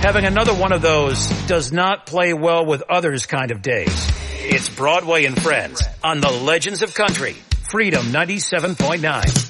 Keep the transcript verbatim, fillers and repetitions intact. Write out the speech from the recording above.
Having another one of those does not play well with others kind of days. It's Broadway and Friends on the Legends of Country, Freedom ninety-seven point nine.